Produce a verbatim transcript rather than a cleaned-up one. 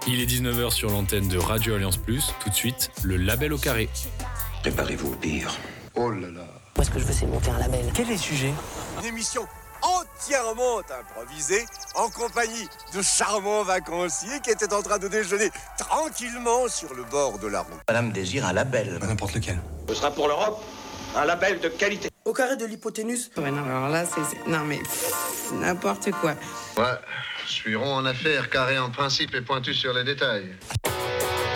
Il est dix-neuf heures sur l'antenne de Radio Alliance Plus. Tout de suite, le label au carré. Préparez-vous au pire. Oh là là. Moi, ce que je veux, c'est monter un label. Quel est le sujet ? Une émission entièrement improvisée en compagnie de charmants vacanciers qui étaient en train de déjeuner tranquillement sur le bord de la route. Madame désire un label. N'importe lequel. Ce sera pour l'Europe un label de qualité. Au carré de l'hypoténuse. Ouais, non, alors là, c'est... c'est- Non, mais pff, n'importe quoi. Ouais, je suis rond en affaires, carré en principe et pointu sur les détails.